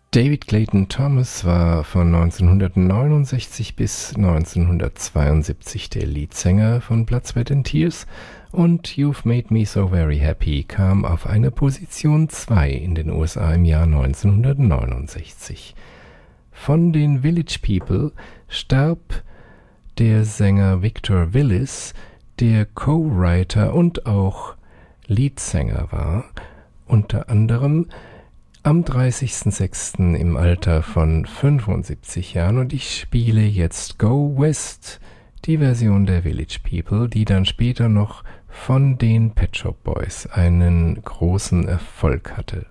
David Clayton Thomas war von 1969 bis 1972 der Leadsänger von Blood, Sweat and Tears und You've Made Me So Very Happy kam auf eine Position 2 in den USA im Jahr 1969. Von den Village People starb der Sänger Victor Willis, der Co-Writer und auch Leadsänger war, unter anderem am 30.06. im Alter von 75 Jahren, und ich spiele jetzt Go West, die Version der Village People, die dann später noch von den Pet Shop Boys einen großen Erfolg hatte.